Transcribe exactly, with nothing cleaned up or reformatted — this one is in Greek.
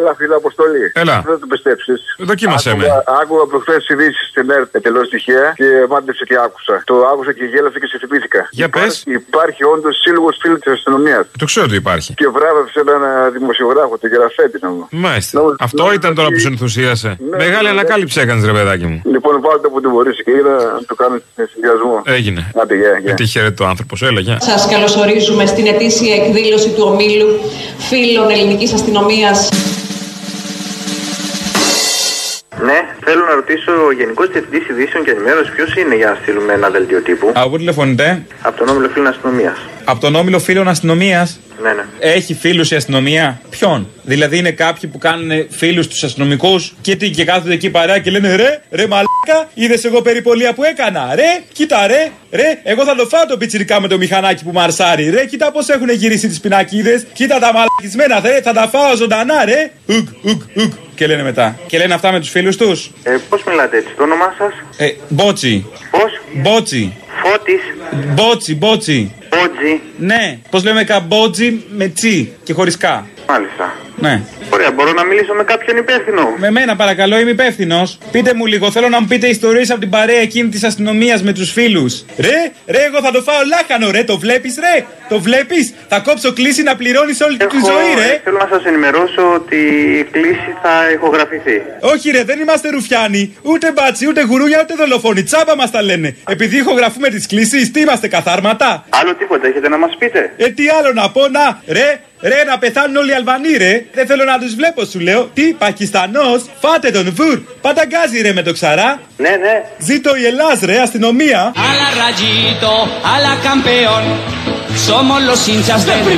Έλα, φίλε Αποστολή. Έλα. Δεν το πιστέψεις. Δοκίμασέ με. Άκουγα προχθές ειδήσεις στην ΕΡΤ εντελώς τυχαία και μάντεψε τι άκουσα. Το άκουσα και γέλασα και συθυπήθηκα. Για πες. Υπάρχει όντως σύλλογος φίλων της αστυνομίας. Το ξέρω ότι υπάρχει. Και βράβευσε έναν δημοσιογράφο, τον Γεραφέτη. Μάλιστα. Νόμως, Αυτό νόμως, ήταν τώρα που ότι... σε ενθουσίασε. Ναι, Μεγάλη ναι, ανακάλυψη έκανες, ρε παιδάκι μου. Λοιπόν, βάλτε από την μπορείς και είδα να το κάνω συνδυασμό. Έγινε. Άντε, γεια, γεια. Γιατί χαίρεται ο άνθρωπος. Έλα, γεια. Σας καλωσορίζουμε στην ετήσια εκδήλωση του ομίλου φίλων ελληνικής αστυνομίας. Ναι, θέλω να ρωτήσω ο Γενικός Διευθυντής Ειδήσεων και Ενημέρωσης ποιος είναι για να στείλουμε ένα δελτίο τύπου. Από πού τηλεφωνείτε? Από τον Όμιλο Φίλων Αστυνομίας. Από τον Όμιλο Φίλων Αστυνομίας. Ναι, ναι. Έχει φίλους η αστυνομία? Ποιον? Δηλαδή είναι κάποιοι που κάνουν φίλους τους αστυνομικούς και, τι, και κάθονται εκεί παρέα και λένε ρε, ρε μαλάκα, είδες εγώ περιπολία που έκανα. Ρε, κοίτα ρε, ρε, εγώ θα το φάω το πιτσιρικά με το μηχανάκι που μαρσάρει. Ρε, κοίτα πως έχουν γυρίσει τις πινακίδες. Κοίτα τα μαλακισμένα, ρε, θα τα φάω ζωντανά, ρε. Ουκ, ουκ, ουκ. Και λένε μετά. Και λένε αυτά με τους φίλους τους. Ε, πώς μιλάτε έτσι, το όνομά σας? Ε, Μπότσι. Πώς? Μπότσι. Φώτης. Μπότσι, Μπότσι. Μπότζι. Ναι, πως λέμε καμπότζι με τσι και χωρίς κα. Μάλιστα. Ναι. Ωραία, μπορώ να μιλήσω με κάποιον υπεύθυνο? Με μένα παρακαλώ, είμαι υπεύθυνος. Πείτε μου λίγο, θέλω να μου πείτε ιστορίες από την παρέα εκείνη της αστυνομίας με τους φίλους. Ρε, ρε, εγώ θα το φάω λάχανο, ρε, το βλέπεις, ρε, το βλέπεις. Θα κόψω κλίση να πληρώνεις όλη Έχω, τη ζωή, ρε. Θέλω να σας ενημερώσω ότι η κλήση θα ηχογραφηθεί. Όχι, ρε, δεν είμαστε ρουφιάνοι, ούτε μπάτσι, ούτε γουρούνια, ούτε δολοφόνοι. Τσάμπα μας τα λένε. Επειδή ηχογραφούμε τις κλήσεις, τι είμαστε, καθάρματα? Άλλο τίποτα έχετε να μας πείτε? Ε, τι άλλο να πω, να, ρε. Ρε, να πεθάνουν όλοι οι Αλβανοί, ρε. Δεν θέλω να τους βλέπω, σου λέω. Τι, Πακιστανός, φάτε τον βουρ. Παταγκάζει, ρε, με το ξαρά. Ναι, ναι. Ζήτω η Ελλάς, ρε, αστυνομία. Άλλα ραγίτο, άλλα καμπέον. Somos los hinchas de